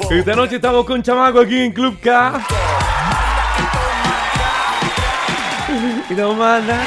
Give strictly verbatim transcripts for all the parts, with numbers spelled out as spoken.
Esta noche estamos con Chamaco aquí en Club K. Y nos manda.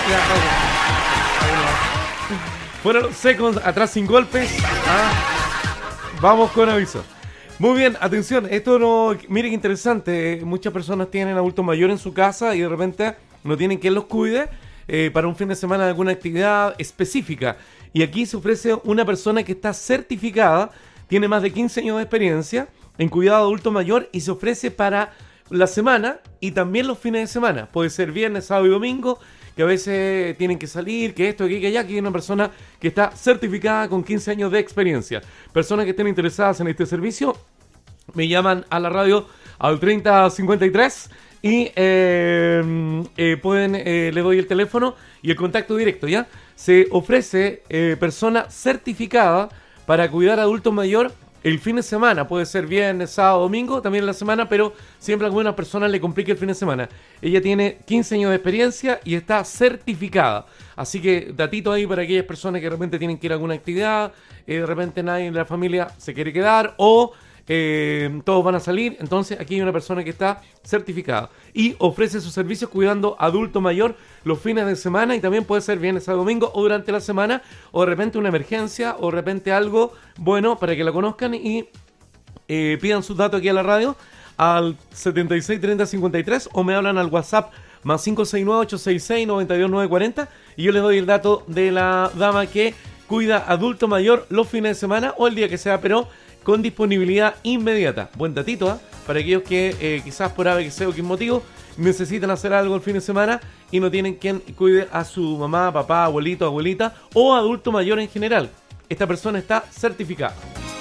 Fueron los seconds, atrás sin golpes. Ah, vamos con aviso. Muy bien, atención, esto no. Miren qué interesante. Muchas personas tienen adultos mayores en su casa y de repente no tienen quien los cuide eh, para un fin de semana de alguna actividad específica. Y aquí se ofrece una persona que está certificada, tiene más de quince años de experiencia en cuidado de adulto mayor y se ofrece para la semana y también los fines de semana. Puede ser viernes, sábado y domingo, que a veces tienen que salir, que esto, que que allá, que hay una persona que está certificada con quince años de experiencia. Personas que estén interesadas en este servicio, me llaman a la radio al treinta cincuenta y tres y eh, eh, pueden, eh, le doy el teléfono y el contacto directo, ¿ya? Se ofrece eh, persona certificada para cuidar a adultos mayor el fin de semana, puede ser viernes, sábado, domingo, también en la semana, pero siempre a algunas personas le complica el fin de semana. Ella tiene quince años de experiencia y está certificada. Así que datito ahí para aquellas personas que de repente tienen que ir a alguna actividad, eh, de repente nadie en la familia se quiere quedar o eh, todos van a salir. Entonces aquí hay una persona que está certificada y ofrece sus servicios cuidando adulto mayor los fines de semana y también puede ser viernes a domingo o durante la semana o de repente una emergencia o de repente algo bueno para que la conozcan y eh, pidan sus datos aquí a la radio al setenta y seis treinta cincuenta y tres o me hablan al WhatsApp más cinco seis nueve ocho seis seis nueve dos nueve cuatro cero y yo les doy el dato de la dama que cuida adulto mayor los fines de semana o el día que sea, pero con disponibilidad inmediata. Buen datito, ¿eh? Para aquellos que eh, quizás por ave que sea o qué motivo necesitan hacer algo el fin de semana y no tienen quien cuide a su mamá, papá, abuelito, abuelita o adulto mayor en general. Esta persona está certificada.